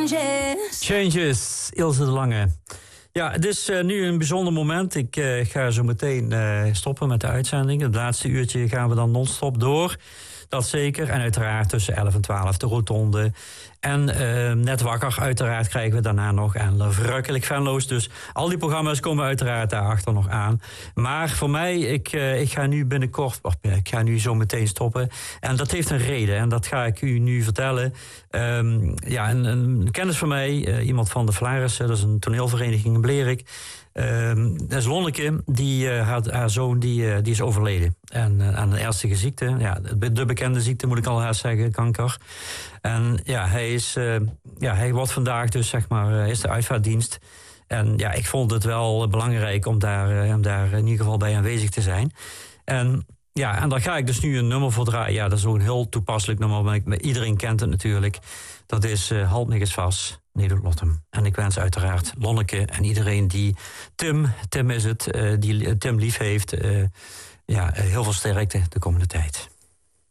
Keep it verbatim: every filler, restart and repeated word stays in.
Changes. Changes, Ilse de Lange. Ja, het is uh, nu een bijzonder moment. Ik uh, ga zo meteen uh, stoppen met de uitzending. Het laatste uurtje gaan we dan non-stop door. Dat zeker. En uiteraard tussen elf en twaalf de rotonde. En uh, net wakker uiteraard krijgen we daarna nog. En verrukkelijk Venlo's. Dus al die programma's komen uiteraard daarachter nog aan. Maar voor mij, ik, uh, ik ga nu binnenkort... Of, ik ga nu zo meteen stoppen. En dat heeft een reden. En dat ga ik u nu vertellen. Um, ja, een, een kennis van mij, uh, iemand van de Vlarissen. Dat is een toneelvereniging in Blerik. Um, dat is Lonneke, die, uh, haar, haar zoon die, uh, die is overleden. En uh, aan een ernstige ziekte. Ja, de, de bekende ziekte moet ik al haast zeggen, kanker. En ja, hij is, uh, ja, hij wordt vandaag dus zeg maar, uh, is de uitvaartdienst. En ja, ik vond het wel belangrijk om daar, uh, om daar in ieder geval bij aanwezig te zijn. En ja, en daar ga ik dus nu een nummer voor draaien. Ja, dat is ook een heel toepasselijk nummer, maar ik, iedereen kent het natuurlijk. Dat is uh, Halt Niks Vast, Nederland Lottem. En ik wens uiteraard Lonneke en iedereen die Tim, Tim is het, uh, die Tim lief heeft, uh, ja, uh, heel veel sterkte de komende tijd.